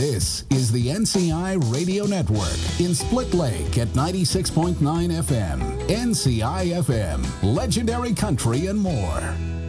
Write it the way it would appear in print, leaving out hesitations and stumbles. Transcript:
This is the NCI Radio Network in Split Lake at 96.9 FM. NCI FM, legendary country and more.